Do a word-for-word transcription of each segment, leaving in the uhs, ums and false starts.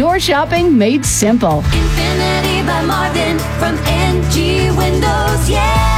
Door shopping made simple. Infinity by Marvin from N G Windows, yeah!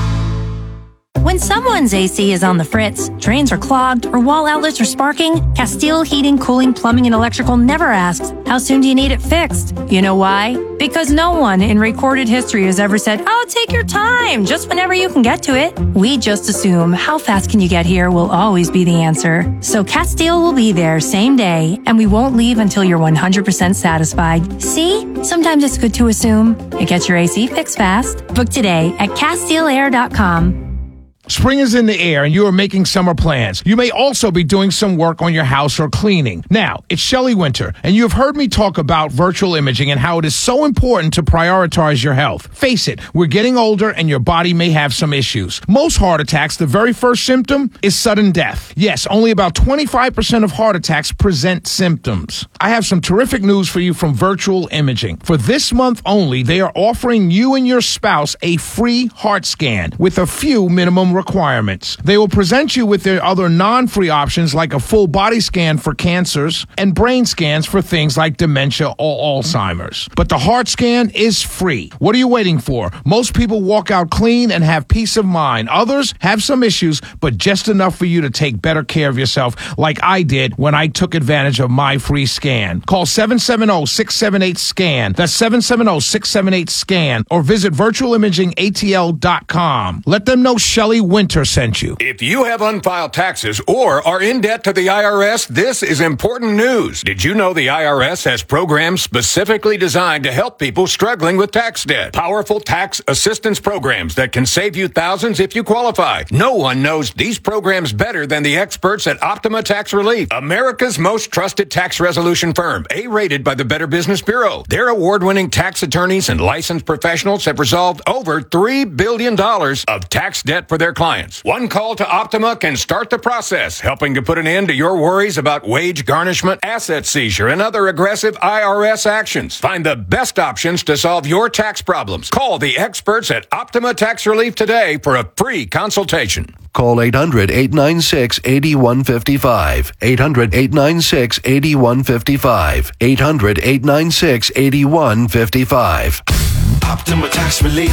When someone's A C is on the fritz, drains are clogged, or wall outlets are sparking, Castile Heating, Cooling, Plumbing, and Electrical never asks, how soon do you need it fixed? You know why? Because no one in recorded history has ever said, oh, take your time, just whenever you can get to it. We just assume how fast can you get here will always be the answer. So Castile will be there same day, and we won't leave until you're one hundred percent satisfied. See? Sometimes it's good to assume. It gets your A C fixed fast. Book today at Castile Air dot com. Spring is in the air and you are making summer plans. You may also be doing some work on your house or cleaning. Now, it's Shelley Winter, and you have heard me talk about virtual imaging and how it is so important to prioritize your health. Face it, we're getting older and your body may have some issues. Most heart attacks, the very first symptom is sudden death. Yes, only about twenty-five percent of heart attacks present symptoms. I have some terrific news for you from Virtual Imaging. For this month only, they are offering you and your spouse a free heart scan with a few minimum requirements. They will present you with their other non-free options like a full body scan for cancers and brain scans for things like dementia or Alzheimer's. But the heart scan is free. What are you waiting for? Most people walk out clean and have peace of mind. Others have some issues, but just enough for you to take better care of yourself like I did when I took advantage of my free scan. Call seven seven zero, six seven eight, SCAN. That's seven seven zero, six seven eight, SCAN or visit virtual imaging A T L dot com. Let them know Shelley Winter sent you. If you have unfiled taxes or are in debt to the I R S, this is important news. Did you know the I R S has programs specifically designed to help people struggling with tax debt? Powerful tax assistance programs that can save you thousands if you qualify. No one knows these programs better than the experts at Optima Tax Relief, America's most trusted tax resolution firm, A-rated by the Better Business Bureau. Their award-winning tax attorneys and licensed professionals have resolved over three billion dollars of tax debt for their clients. One call to Optima can start the process, helping to put an end to your worries about wage garnishment, asset seizure, and other aggressive I R S actions. Find the best options to solve your tax problems. Call the experts at Optima Tax Relief today for a free consultation. Call eight hundred, eight nine six, eight one five five. eight hundred, eight nine six, eight one five five. eight hundred, eight nine six, eight one five five. Optima Tax Relief.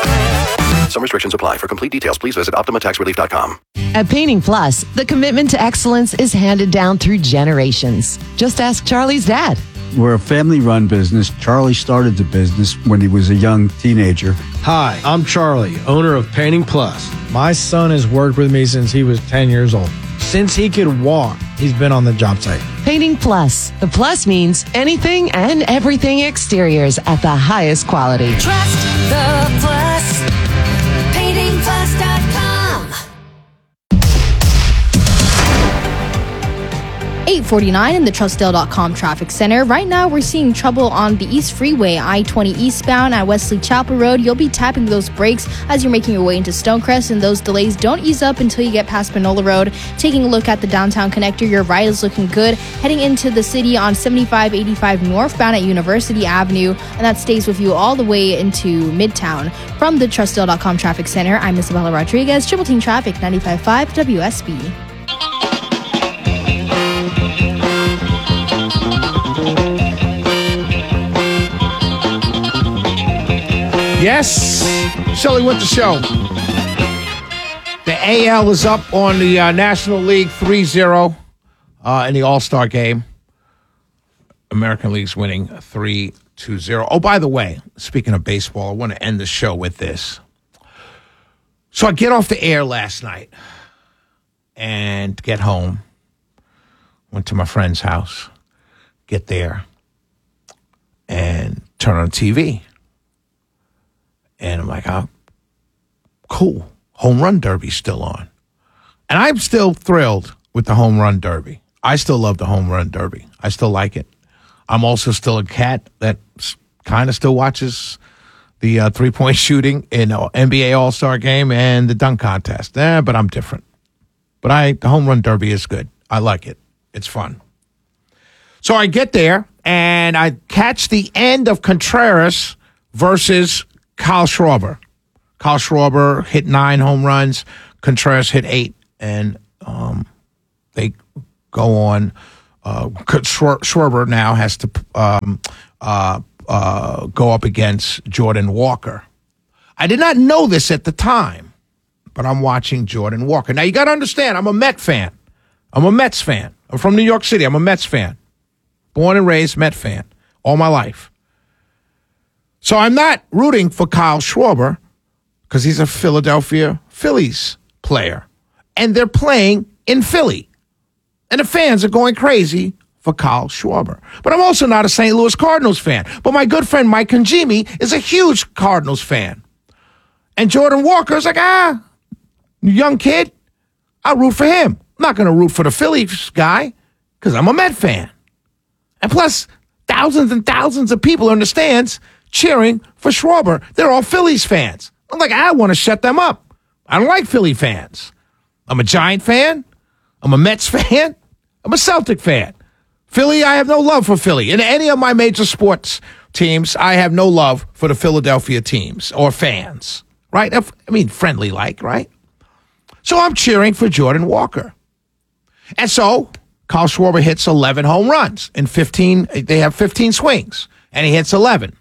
Some restrictions apply. For complete details, please visit optima tax relief dot com. At Painting Plus, the commitment to excellence is handed down through generations. Just ask Charlie's dad. We're a family-run business. Charlie started the business when he was a young teenager. Hi, I'm Charlie, owner of Painting Plus. My son has worked with me since he was ten years old. Since he could walk, he's been on the job site. Painting Plus. The plus means anything and everything exteriors at the highest quality. Trust the plus. painting plus dot com. eight forty-nine in the Trustdale dot com traffic center. Right now, we're seeing trouble on the East Freeway, I twenty eastbound at Wesley Chapel Road. You'll be tapping those brakes as you're making your way into Stonecrest, and those delays don't ease up until you get past Panola Road. Taking a look at the downtown connector, your right is looking good. Heading into the city on seventy-five eighty-five northbound at University Avenue, and that stays with you all the way into Midtown. From the Trustdale dot com traffic center, I'm Isabella Rodriguez, Triple Team Traffic, ninety-five point five W S B. Yes, Shelley Winter Show. The A L is up on the uh, National League three zero uh, in the All-Star game. American League's winning three two zero. Oh, by the way, speaking of baseball, I want to end the show with this. So I get off the air last night and get home. Went to my friend's house, get there, and turn on the T V. And I'm like, oh, cool. Home Run Derby's still on. And I'm still thrilled with the Home Run Derby. I still love the Home Run Derby. I still like it. I'm also still a cat that kind of still watches the uh, three-point shooting in uh, N B A All-Star Game and the dunk contest. Eh, but I'm different. But I, the Home Run Derby is good. I like it. It's fun. So I get there, and I catch the end of Contreras versus Kyle Schwarber. Kyle Schwarber hit nine home runs. Contreras hit eight. And um, they go on uh, Schwar- Schwarber now has to um, uh, uh, go up against Jordan Walker. I did not know this at the time, but I'm watching Jordan Walker. Now, you got to understand, I'm a Met fan. I'm a Mets fan. I'm from New York City. I'm a Mets fan. Born and raised Met fan all my life. So I'm not rooting for Kyle Schwarber because he's a Philadelphia Phillies player. And they're playing in Philly. And the fans are going crazy for Kyle Schwarber. But I'm also not a Saint Louis Cardinals fan. But my good friend Mike Congemi is a huge Cardinals fan. And Jordan Walker is like, ah, young kid, I'll root for him. I'm not going to root for the Phillies guy because I'm a Met fan. And plus, thousands and thousands of people in the stands cheering for Schwarber. They're all Phillies fans. I'm like, I want to shut them up. I don't like Philly fans. I'm a Giant fan. I'm a Mets fan. I'm a Celtic fan. Philly, I have no love for Philly. In any of my major sports teams, I have no love for the Philadelphia teams or fans. Right? I mean, friendly like, right? So I'm cheering for Jordan Walker. And so Kyle Schwarber hits eleven home runs in fifteen. They have fifteen swings, and he hits eleven.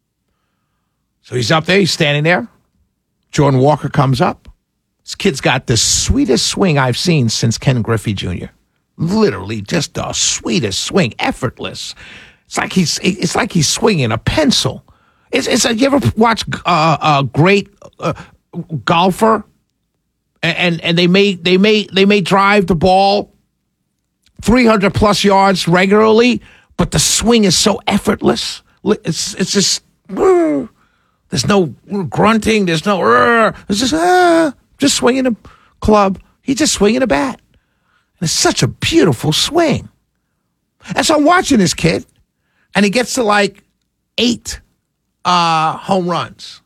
So he's up there. He's standing there. Jordan Walker comes up. This kid's got the sweetest swing I've seen since Ken Griffey Junior Literally just the sweetest swing, effortless. It's like he's it's like he's swinging a pencil. It's, it's like, you ever watch uh, a great uh, golfer, and, and and they may they may they may drive the ball three hundred plus yards regularly, but the swing is so effortless. It's it's just uh, there's no grunting, there's no uh, it's just uh, just swinging a club. He's just swinging a bat. And it's such a beautiful swing. And so I'm watching this kid, and he gets to like eight uh, home runs,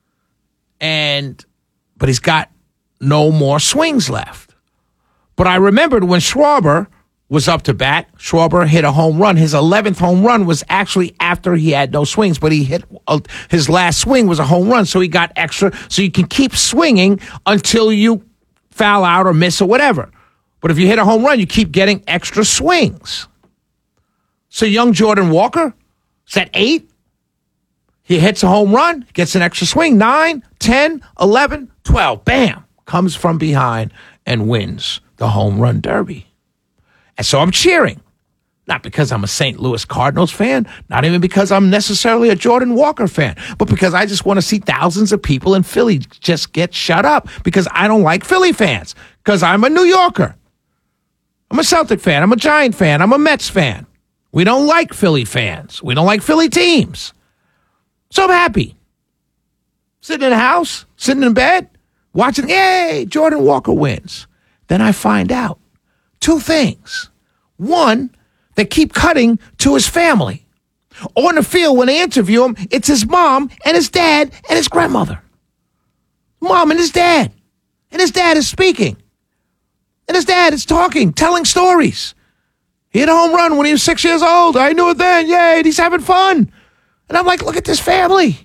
and but he's got no more swings left. But I remembered when Schwarber was up to bat, Schwarber hit a home run. His eleventh home run was actually after he had no swings, but he hit uh, his last swing was a home run, so he got extra. So you can keep swinging until you foul out or miss or whatever. But if you hit a home run, you keep getting extra swings. So young Jordan Walker is at eight. He hits a home run, gets an extra swing. Nine, ten, eleven, twelve. Bam. Comes from behind and wins the home run derby. And so I'm cheering. Not because I'm a Saint Louis Cardinals fan, not even because I'm necessarily a Jordan Walker fan, but because I just want to see thousands of people in Philly just get shut up because I don't like Philly fans, because I'm a New Yorker. I'm a Celtic fan. I'm a Giant fan. I'm a Mets fan. We don't like Philly fans. We don't like Philly teams. So I'm happy. Sitting in the house, sitting in bed, watching, yay, Jordan Walker wins. Then I find out two things. One, they keep cutting to his family. On the field, when they interview him, it's his mom and his dad and his grandmother. Mom and his dad. And his dad is speaking. And his dad is talking, telling stories. He hit a home run when he was six years old. I knew it then. Yay, and he's having fun. And I'm like, look at this family.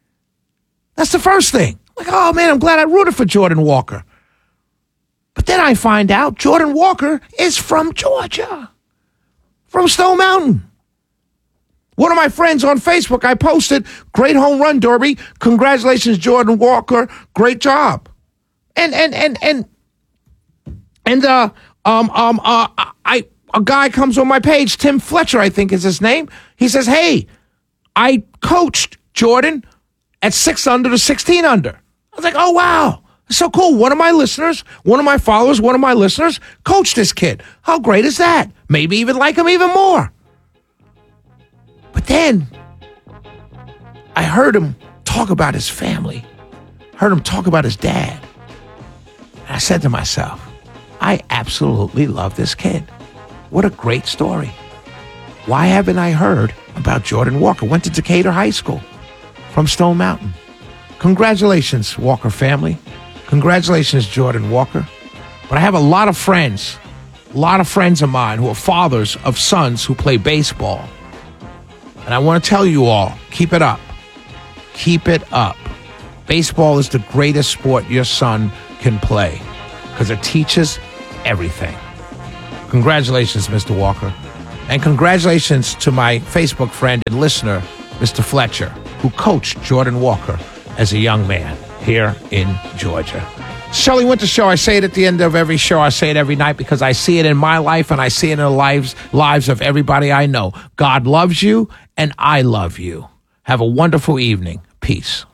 That's the first thing. Like, oh, man, I'm glad I rooted for Jordan Walker. But then I find out Jordan Walker is from Georgia, from Stone Mountain. One of my friends on Facebook, I posted, great home run derby. Congratulations, Jordan Walker. Great job. And, and, and, and, and, uh, um, um, uh, I, a guy comes on my page, Tim Fletcher, I think is his name. He says, hey, I coached Jordan at six under to sixteen under. I was like, oh, wow. So cool. One of my listeners, one of my followers, one of my listeners coached this kid. How great is that? Maybe even like him even more. But then I heard him talk about his family, heard him talk about his dad. And I said to myself, I absolutely love this kid. What a great story. Why haven't I heard about Jordan Walker? Went to Decatur High School from Stone Mountain. Congratulations, Walker family. Congratulations, Jordan Walker. But I have a lot of friends, a lot of friends of mine who are fathers of sons who play baseball. And I want to tell you all, keep it up. Keep it up. Baseball is the greatest sport your son can play because it teaches everything. Congratulations, Mister Walker. And congratulations to my Facebook friend and listener, Mister Fletcher, who coached Jordan Walker as a young man here in Georgia. Shelley Winter Show. I say it at the end of every show. I say it every night because I see it in my life and I see it in the lives, lives of everybody I know. God loves you and I love you. Have a wonderful evening. Peace.